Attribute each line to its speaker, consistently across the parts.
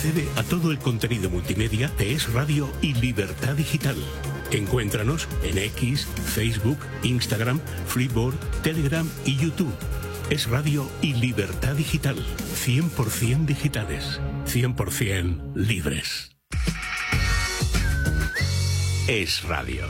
Speaker 1: Accede a todo el contenido multimedia de Es Radio y Libertad Digital. Encuéntranos en X, Facebook, Instagram, Flipboard, Telegram y YouTube. Es Radio y Libertad Digital. 100% digitales. 100% libres. Es Radio.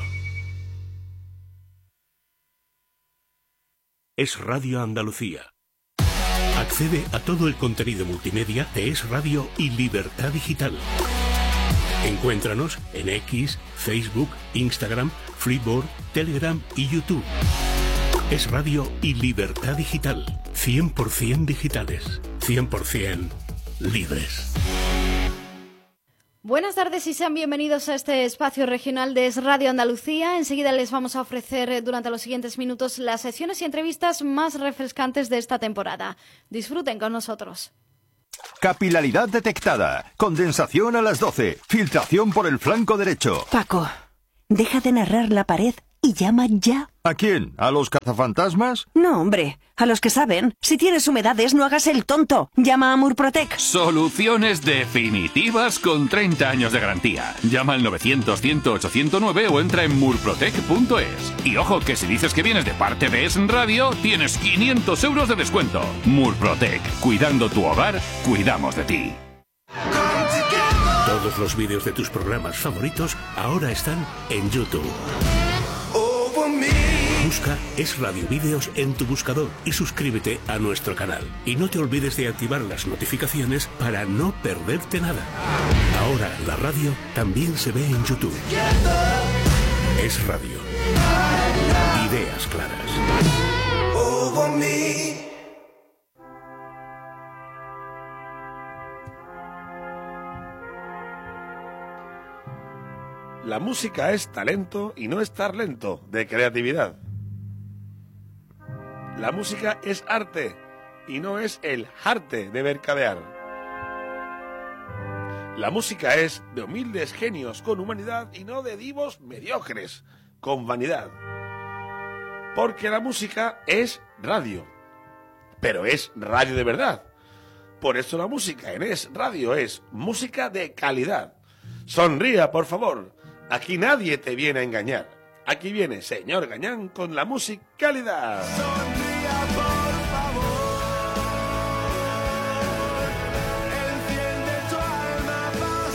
Speaker 1: Es Radio Andalucía. Accede a todo el contenido multimedia de Es Radio y Libertad Digital. Encuéntranos en X, Facebook, Instagram, Flipboard, Telegram y YouTube. Es Radio y Libertad Digital. 100% digitales. 100% libres.
Speaker 2: Buenas tardes y sean bienvenidos a este espacio regional de Es Radio Andalucía. Enseguida les vamos a ofrecer durante los siguientes minutos las secciones y entrevistas más refrescantes de esta temporada. Disfruten con nosotros.
Speaker 3: Capilaridad detectada. Condensación a las 12. Filtración por el flanco derecho.
Speaker 4: Paco, deja de narrar la pared y llama ya.
Speaker 3: ¿A quién? ¿A los cazafantasmas?
Speaker 4: No, hombre, a los que saben. Si tienes humedades, no hagas el tonto. Llama a Murprotec.
Speaker 5: Soluciones definitivas con 30 años de garantía. Llama al 900-100-809 o entra en murprotec.es. Y ojo, que si dices que vienes de parte de Es Radio, tienes 500 euros de descuento. Murprotec. Cuidando tu hogar, cuidamos de ti.
Speaker 1: Todos los vídeos de tus programas favoritos ahora están en YouTube. Busca Es Radio Vídeos en tu buscador y suscríbete a nuestro canal. Y no te olvides de activar las notificaciones para no perderte nada. Ahora la radio también se ve en YouTube. Es Radio. Ideas claras.
Speaker 6: La música es talento y no estar lento, de creatividad. La música es arte y no es el arte de mercadear. La música es de humildes genios con humanidad y no de divos mediocres con vanidad. Porque la música es radio, pero es radio de verdad. Por eso la música en Es Radio es música de calidad. Sonría, por favor. Aquí nadie te viene a engañar. Aquí viene Señor Gañán con la musicalidad.
Speaker 7: Sonría, por favor. Enciende tu alma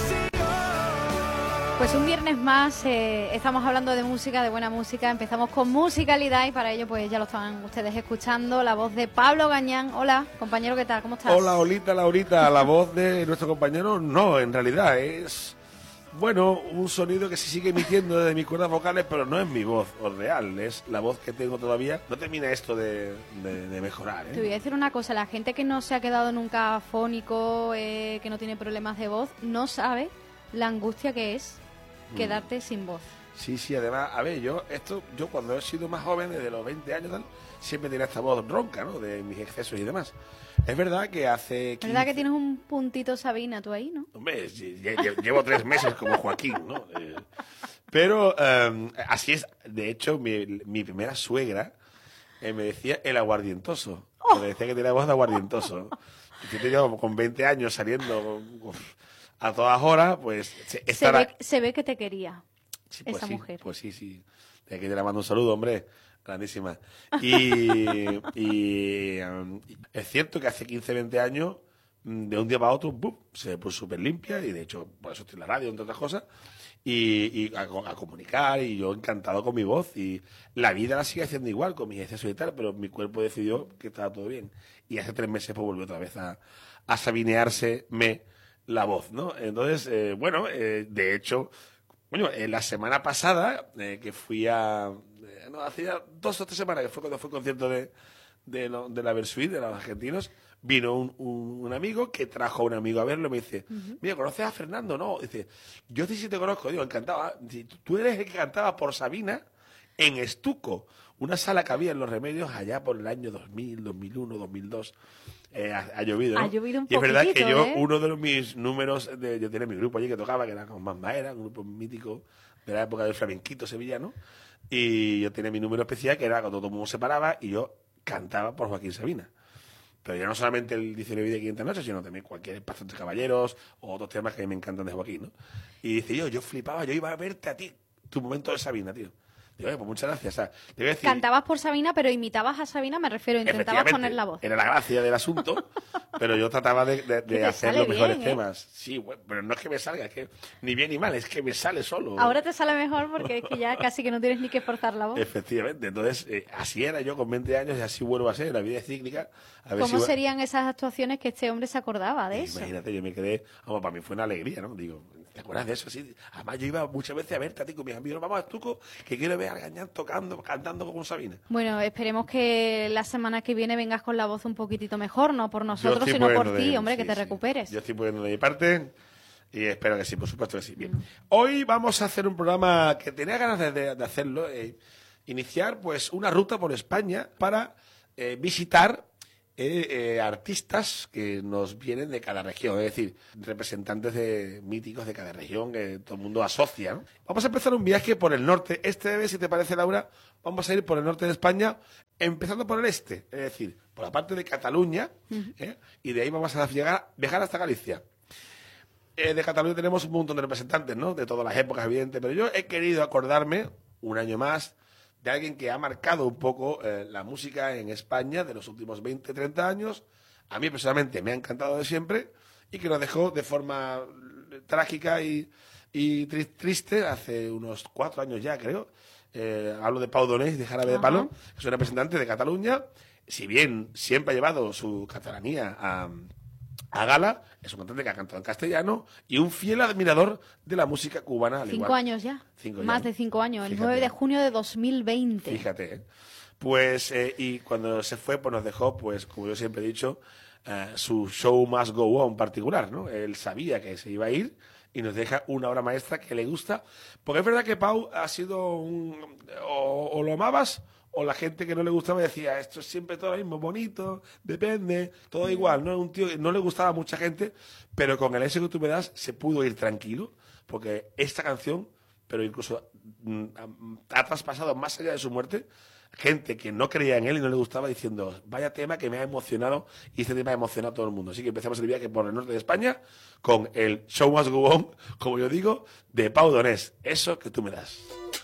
Speaker 7: pasión.
Speaker 2: Pues un viernes más estamos hablando de música, de buena música. Empezamos con musicalidad y para ello pues ya lo están ustedes escuchando. La voz de Pablo Gañán. Hola, compañero, ¿qué tal? ¿Cómo estás?
Speaker 6: Hola, Olita, Laurita. La voz de nuestro compañero no, en realidad es... Bueno, un sonido que se sigue emitiendo desde mis cuerdas vocales, pero no es mi voz real, es la voz que tengo todavía. No termina esto de mejorar, ¿eh?
Speaker 2: Te voy a decir una cosa, la gente que no se ha quedado nunca afónico, que no tiene problemas de voz, no sabe la angustia que es quedarte sin voz.
Speaker 6: Sí, además, a ver, yo cuando he sido más joven, desde los 20 años, tal, siempre tenía esta voz ronca, ¿no? De mis excesos y demás. Es verdad que hace...
Speaker 2: Es verdad que tienes un puntito Sabina tú ahí, ¿no?
Speaker 6: Hombre, llevo 3 meses como Joaquín, ¿no? Pero así es. De hecho, mi primera suegra me decía el aguardientoso. Me decía que tenía voz de aguardientoso. Y yo con 20 años saliendo a todas horas, pues...
Speaker 2: Se ve que te quería,
Speaker 6: sí, pues
Speaker 2: esa mujer.
Speaker 6: Pues sí. De aquí te la mando un saludo, hombre. Grandísima. Y es cierto que hace 15, 20 años, de un día para otro, ¡bum!, se puso súper limpia y de hecho, por eso estoy en la radio, entre otras cosas, y a comunicar, y yo encantado con mi voz, y la vida la sigue haciendo igual, con mis excesos y tal, pero mi cuerpo decidió que estaba todo bien. Y hace 3 meses pues volvió otra vez a sabineárseme la voz, ¿no? Entonces, de hecho, bueno, la semana pasada, que fui hacía 2 o 3 semanas que fue cuando fue el concierto de la Versuit, de los argentinos, vino un amigo que trajo a un amigo a verlo y me dice, mira, ¿conoces a Fernando? No, dice, yo sí te conozco, digo, encantaba. Tú eres el que cantaba por Sabina en Estuco, una sala que había en Los Remedios allá por el año 2000, 2001, 2002. Ha llovido, ¿no?
Speaker 2: Ha llovido un
Speaker 6: poquito, y es verdad que yo,
Speaker 2: ¿eh?
Speaker 6: Uno de mis números, yo tenía mi grupo allí que tocaba, que era con Mamma Era, un grupo mítico de la época del flamenquito sevillano, y yo tenía mi número especial, que era cuando todo el mundo se paraba y yo cantaba por Joaquín Sabina. Pero ya no solamente el 19 de 500 noches, sino también cualquier espacio entre caballeros o otros temas que a mí me encantan de Joaquín, ¿no? Y dice, yo flipaba, yo iba a verte a ti, tu momento de Sabina, tío. Digo, pues muchas gracias. O sea, te voy a decir,
Speaker 2: Cantabas por Sabina, pero imitabas a Sabina, me refiero, intentabas
Speaker 6: efectivamente,
Speaker 2: poner la voz.
Speaker 6: era la gracia del asunto, pero yo trataba de
Speaker 2: te
Speaker 6: hacer
Speaker 2: sale
Speaker 6: los mejores
Speaker 2: bien, ¿eh?
Speaker 6: temas. Sí, bueno, pero no es que me salga, es que ni bien ni mal, es que me sale solo.
Speaker 2: Ahora te sale mejor porque es que ya casi que no tienes ni que forzar la voz.
Speaker 6: Efectivamente, entonces así era yo con 20 años y así vuelvo a ser, la vida es cíclica. A ver
Speaker 2: ¿Cómo
Speaker 6: si
Speaker 2: serían esas actuaciones que este hombre se acordaba de eso?
Speaker 6: Imagínate, yo me quedé, vamos, para mí fue una alegría, ¿no? Digo, ¿te acuerdas de eso? Sí. Además, yo iba muchas veces a verte a ti con mis amigos, vamos a Estuco, que quiero ver a Gañán tocando, cantando como Sabina.
Speaker 2: Bueno, esperemos que la semana que viene vengas con la voz un poquitito mejor, no por nosotros,
Speaker 6: Yo estoy
Speaker 2: sino por
Speaker 6: poniendo
Speaker 2: ti,
Speaker 6: de-
Speaker 2: hombre,
Speaker 6: sí,
Speaker 2: que te
Speaker 6: sí.
Speaker 2: recuperes.
Speaker 6: Yo estoy poniendo de mi parte y espero que sí, por supuesto que sí. Bien. Hoy vamos a hacer un programa que tenía ganas de hacerlo, iniciar pues una ruta por España para visitar artistas que nos vienen de cada región, es decir, representantes míticos de cada región que todo el mundo asocia, ¿no? Vamos a empezar un viaje por el norte. Este vez, si te parece, Laura, vamos a ir por el norte de España, empezando por el este, es decir, por la parte de Cataluña, y de ahí vamos a viajar hasta Galicia. De Cataluña tenemos un montón de representantes, ¿no? De todas las épocas, evidente, pero yo he querido acordarme, un año más, de alguien que ha marcado un poco la música en España de los últimos 20, 30 años. A mí personalmente me ha encantado de siempre y que nos dejó de forma trágica y triste hace unos 4 años ya, creo. Hablo de Pau Donés, de Jarabe de Palo, que es un representante de Cataluña. Si bien siempre ha llevado su catalanía a gala, es un cantante que ha cantado en castellano y un fiel admirador de la música cubana. Al
Speaker 2: 5
Speaker 6: igual.
Speaker 2: años ya.
Speaker 6: 5
Speaker 2: Más
Speaker 6: ya.
Speaker 2: de 5 años. El
Speaker 6: Fíjate.
Speaker 2: 9 de junio de 2020.
Speaker 6: Fíjate, ¿eh? Pues, y cuando se fue, pues nos dejó, pues, como yo siempre he dicho, su show must go on particular, ¿no? Él sabía que se iba a ir y nos deja una obra maestra que le gusta. Porque es verdad que Pau ha sido o lo amabas o la gente que no le gustaba decía, esto es siempre todo lo mismo, bonito, depende, todo igual, ¿no? Un tío que no le gustaba a mucha gente, pero con el éxito que tú me das se pudo ir tranquilo, porque esta canción, pero incluso ha traspasado más allá de su muerte, gente que no creía en él y no le gustaba diciendo, vaya tema que me ha emocionado y este tema ha emocionado a todo el mundo. Así que empezamos el viaje por el norte de España con el Show Must Go On, como yo digo, de Pau Donés. Eso que tú me das.